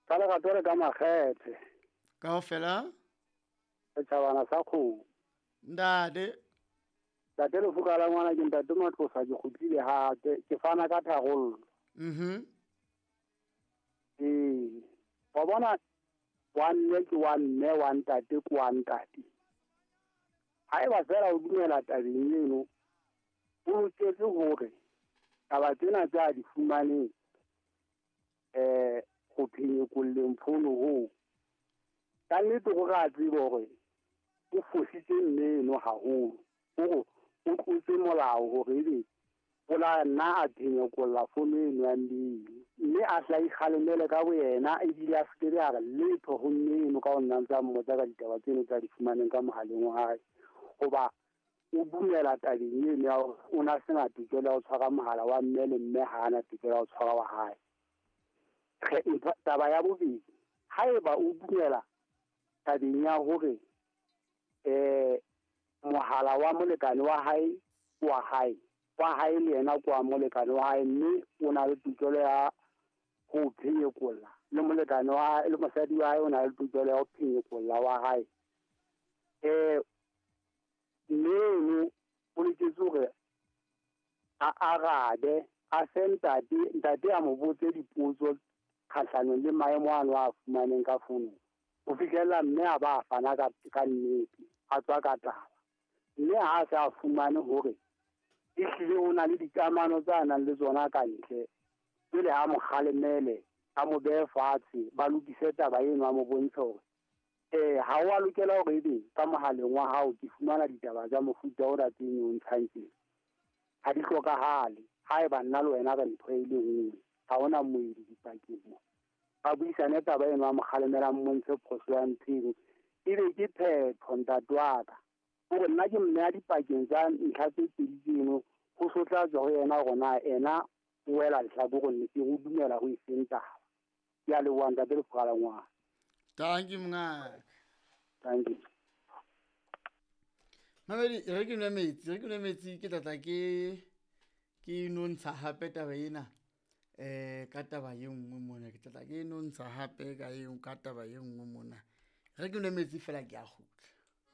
ka lerato re ka makgethe kaofela setjhabana sa kgomo ntate tate lefuka la ngwana ke ntate Matlosa ke kgutlile hape ke fana ka tharollo wa bona wa mme ke wa mme wa ntate ke wa ntate haeba fela o dumela tabeng eno o loketse hore taba tsena tse a di fumaneng go phenyekolleng pholo hoo ka nnete go ra tseba hore o fositse mmeno haholo hore o tlotse molao hore ebe bola nna a phenyekolla pholo eno ya mmino mme a tla ikgalemele ka boyena ebile a sekebe a re letho ho mmeno ka ho nna ntse a mmotsa ka ditaba tseno tsa di fumaneng ka mohaleng wa hae hoba o dumela tabeng eno ya hore o na sena tokelo ya ho tshwara mohala wa mme le mme ha ana tokelo ya ho tshwara wa hae. Taba ya bobedi haeba o dumela tabeng ya hore mohala wa molekane wa hae wa hae le yena kwa molekane wa hae mme o na le tokelo ya ho phenyekolla le molekane wa hae le mosadi wa hae o na le tokelo ya ho phenyekolla wa hae mme o loketse hore a arabe a ntate a mo botse dipotso kgahlanong le maemo ano a fumaneng ka founung ho fihlella mme a ba a fana ka nnete a tswa ka taba mme ha a se a fumane hore ehlile o na le dikamano tse a nang le tsona ka ntle pele a mo kgalemele a mo behe fatshe ba lokise taba eno a mo bontshe hore ha o a lokela hore ebe ka mohaleng wa hao ke fumana ditaba tsa mofuta o rateng o ntshang teng ha di hlokahale haeba nna le wena re ntho e le nngwe ha hona moedi dipakeng mo ba buisane taba eno a mo kgalemela mmontshe phoso ya ntheng ebe ke phetho ntate wa ka hore nna ke mme ya dipakeng tsa ntlha tse pedi tseno go sotla tswa ho yena hore na ena o wela lehlakoreng nnete go dumela ho eseng taba ke a leboha ntate Lefuka la ngwana. Thank you mngaka. Thank you. Mabedi re ke nwe metsi ke tlatla ke nontsha hape taba ena ka taba ye nngwe mona ke tlatla ke nontsha hape ka taba ye nngwe mona re ke nwe metsi fela ke a kgutla.